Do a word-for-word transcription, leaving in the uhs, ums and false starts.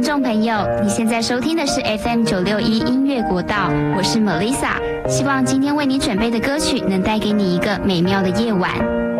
众朋友，你现在收听的是 F M 九六一音乐国道，我是 Melissa， 希望今天为你准备的歌曲能带给你一个美妙的夜晚。